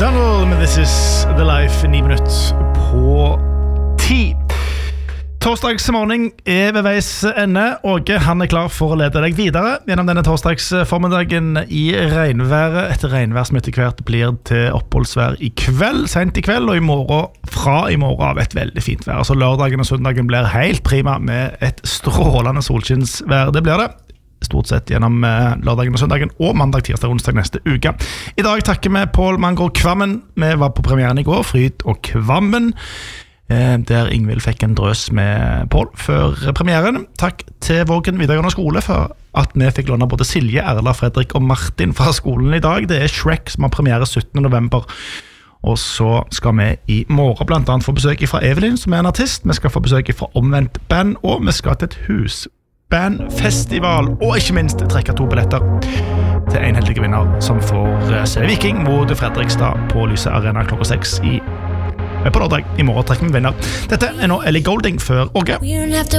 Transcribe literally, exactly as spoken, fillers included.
McDonald, men This is the life, ni minutter på ti. Torsdagsmorgen er ved veis ende. Åge, han er klar for å lede deg videre gjennom denne torsdagsformiddagen i regnværet. Etter regnvær som etter hvert blir til oppholdsvær i kveld, sent i kveld, og i morgen, fra i morgen av et veldig fint vær. Så lørdagen og søndagen blir helt prima med et strålende solskinnsvær. Det blir det. Stort sett gjennom lørdagen og søndagen og mandag, tirsdag og onsdag neste uke. I dag takker vi Paul Mangor Kvammen. Vi var på premieren i går, Fryd og Kvammen, der Ingvild fikk en drøs med Paul før premieren. Takk til Vågen videregående skole for at vi fikk låne både Silje, Erla, Fredrik og Martin fra skolen i dag. Det er Shrek som har premiere syttende november. Og så skal vi i morgen blant annet få besøk fra Evelyn, som er en artist. Vi skal få besøk fra Omvendt Band, og vi skal til et husbandfestival, og ikke minst trekke to billetter til en heldig vinner som får se Viking mot Fredrikstad på Lyse Arena klokka seks i på lørdag. I morgen trekker vi vinner. Dette er nå Ellie Goulding før Åge.